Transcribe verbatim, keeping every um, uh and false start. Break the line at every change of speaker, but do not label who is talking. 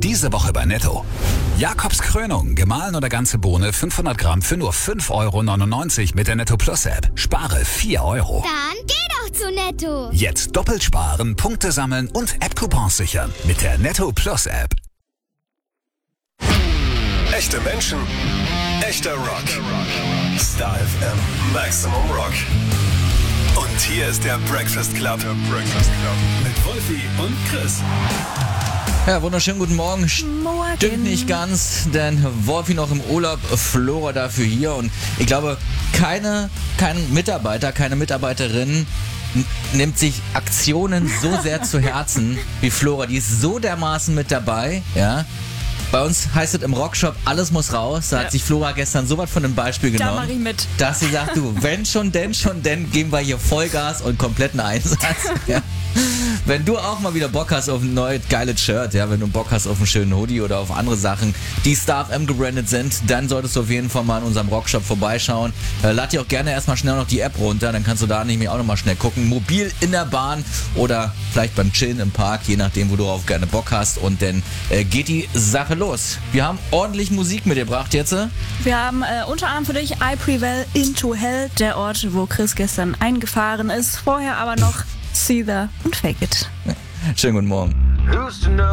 Diese Woche bei Netto. Jakobs Krönung, gemahlen oder ganze Bohne, fünfhundert Gramm für nur fünf Euro neunundneunzig mit der Netto Plus App. Spare vier Euro.
Dann geh doch zu Netto.
Jetzt doppelt sparen, Punkte sammeln und App-Coupons sichern mit der Netto Plus App.
Echte Menschen, echter Rock. Star F M, Maximum Rock. Und hier ist der Breakfast Club. Der Breakfast Club. Mit Wolfi und Chris.
Ja, wunderschönen guten Morgen.
Morgen.
Stimmt nicht ganz, denn Wolfi noch im Urlaub, Flora dafür hier. Und ich glaube, keine, kein Mitarbeiter, keine Mitarbeiterin n- nimmt sich Aktionen so sehr zu Herzen wie Flora. Die ist so dermaßen mit dabei, ja. Bei uns heißt es im Rockshop, alles muss raus. Da
Ja.
hat sich Flora gestern so was von dem Beispiel
Da
genommen,
mach ich mit.
dass sie sagt, du, wenn schon, denn schon, denn geben wir hier Vollgas und kompletten Einsatz. Ja. Wenn du auch mal wieder Bock hast auf ein neues geiles Shirt, ja, wenn du Bock hast auf einen schönen Hoodie oder auf andere Sachen, die Star F M gebrandet sind, dann solltest du auf jeden Fall mal in unserem Rockshop vorbeischauen. Äh, lad dir auch gerne erstmal schnell noch die App runter, dann kannst du da nämlich auch nochmal schnell gucken. Mobil in der Bahn oder vielleicht beim Chillen im Park, je nachdem, wo du auf gerne Bock hast. Und dann äh, geht die Sache los. Wir haben ordentlich Musik mitgebracht jetzt. Äh?
Wir haben äh, unter anderem für dich I Prevail Into Hell, der Ort, wo Chris gestern eingefahren ist. Vorher aber noch Seether und Fake It.
Schönen guten Morgen.